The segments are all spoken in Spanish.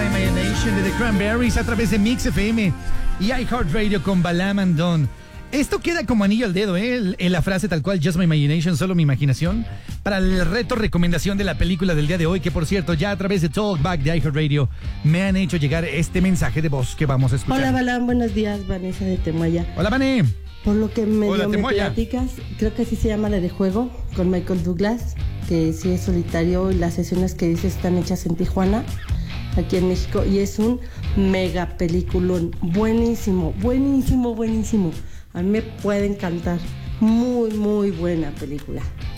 My Imagination de The Cranberries a través de Mix FM y iHeartRadio con Balam and Don. Esto queda como anillo al dedo, la frase tal cual, Just My Imagination, solo mi imaginación, para el reto recomendación de la película del día de hoy, que por cierto, ya a través de Talkback de iHeartRadio me han hecho llegar este mensaje de voz que vamos a escuchar. Hola, Balam, buenos días, Vanessa de Temoya. Hola, Vané. Por lo que me Temoya. platicas, creo que así se llama la de Juego, con Michael Douglas, que sí es solitario y las escenas que dice están hechas en Tijuana, aquí en México, y es un mega peliculón, buenísimo, buenísimo, buenísimo. A mí me puede encantar, muy, muy buena película.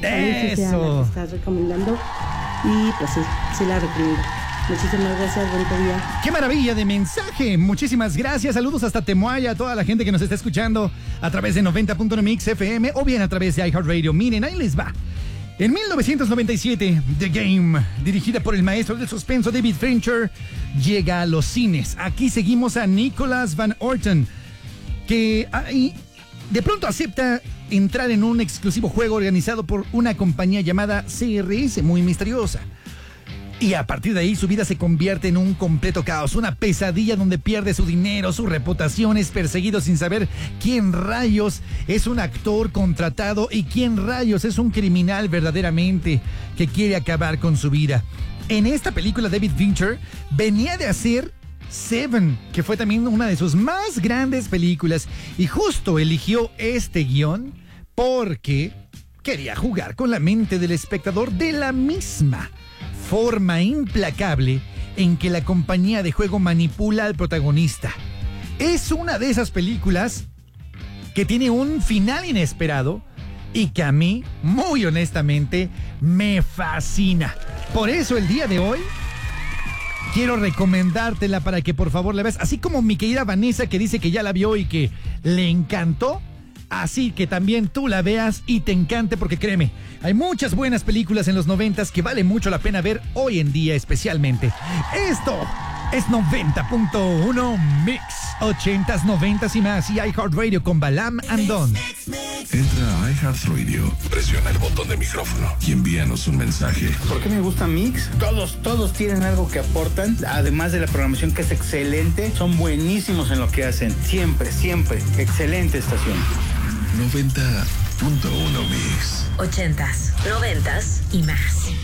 Eso. La que estás recomendando y pues sí la recomiendo. Muchísimas gracias, buen día. ¡Qué maravilla de mensaje! Muchísimas gracias. Saludos hasta Temoaya, a toda la gente que nos está escuchando a través de 90.1 Mix FM o bien a través de iHeartRadio. Miren, ahí les va. En 1997, The Game, dirigida por el maestro del suspenso David Fincher, llega a los cines. Aquí seguimos a Nicholas Van Orton, que de pronto acepta entrar en un exclusivo juego organizado por una compañía llamada CRS, muy misteriosa. Y a partir de ahí su vida se convierte en un completo caos, una pesadilla donde pierde su dinero, su reputación, es perseguido sin saber quién rayos es un actor contratado y quién rayos es un criminal verdaderamente que quiere acabar con su vida. En esta película David Fincher venía de hacer Seven, que fue también una de sus más grandes películas, y justo eligió este guión porque quería jugar con la mente del espectador de la misma forma implacable en que la compañía de juego manipula al protagonista. Es una de esas películas que tiene un final inesperado y que a mí, muy honestamente, me fascina. Por eso el día de hoy quiero recomendártela para que por favor la veas, así como mi querida Vanessa, que dice que ya la vio y que le encantó. Así que también tú la veas y te encante, porque créeme, hay muchas buenas películas en los 90s que vale mucho la pena ver hoy en día especialmente. Esto es 90.1 Mix, 80s, 90s y más, y iHeartRadio con Balam and Don. Entra a iHeartRadio, presiona el botón de micrófono y envíanos un mensaje. ¿Por qué me gusta Mix? Todos tienen algo que aportan, además de la programación que es excelente, son buenísimos en lo que hacen, siempre, excelente estación. 90.1 Mix. 80s, 90s y más.